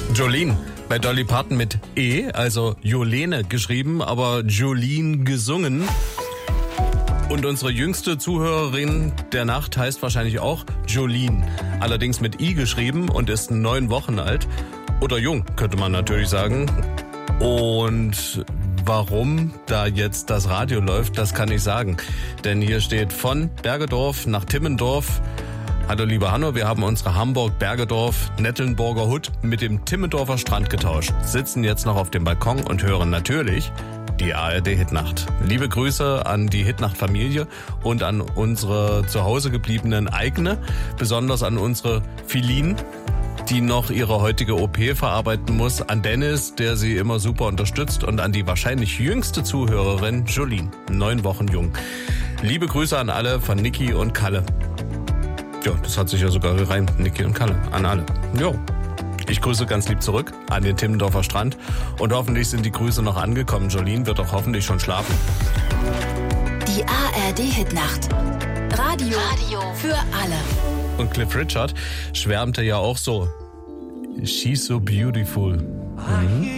Jolene, bei Dolly Parton mit E, also Jolene geschrieben, aber Jolene gesungen. Und unsere jüngste Zuhörerin der Nacht heißt wahrscheinlich auch Jolene, allerdings mit I geschrieben und ist 9 Wochen alt. Oder jung, könnte man natürlich sagen. Und warum da jetzt das Radio läuft, das kann ich sagen. Denn hier steht von Bergedorf nach Timmendorf. Hallo liebe Hanno, wir haben unsere Hamburg-Bergedorf-Nettelnburger Hut mit dem Timmendorfer Strand getauscht. Sitzen jetzt noch auf dem Balkon und hören natürlich die ARD-Hitnacht. Liebe Grüße an die Hitnacht-Familie und an unsere zu Hause gebliebenen Eigene, besonders an unsere Filin, die noch ihre heutige OP verarbeiten muss, an Dennis, der sie immer super unterstützt und an die wahrscheinlich jüngste Zuhörerin Jolene, 9 Wochen jung. Liebe Grüße an alle von Niki und Kalle. Ja, das hat sich ja sogar gereimt, Niki und Kalle, an alle. Jo. Ich grüße ganz lieb zurück an den Timmendorfer Strand und hoffentlich sind die Grüße noch angekommen. Jolene wird doch hoffentlich schon schlafen. Die ARD-Hitnacht. Radio für alle. Und Cliff Richard schwärmte ja auch so. She's so beautiful. Mhm.